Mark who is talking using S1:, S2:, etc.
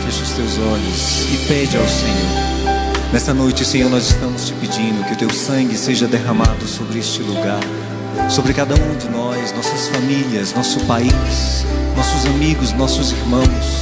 S1: fecha os teus olhos e pede ao Senhor. Nessa noite, Senhor, nós estamos te pedindo que o teu sangue seja derramado sobre este lugar, sobre cada um de nós, nossas famílias, nosso país, nossos amigos, nossos irmãos.